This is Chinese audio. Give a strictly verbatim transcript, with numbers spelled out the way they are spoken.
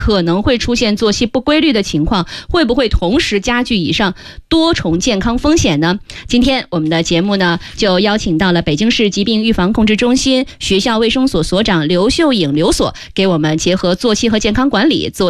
可能会出现作息不规律的情况，会不会同时加剧以上多重健康风险呢？今天我们的节目呢，就邀请到了北京市疾病预防控制中心学校卫生所所长刘秀颖刘所，给我们结合作息和健康管理做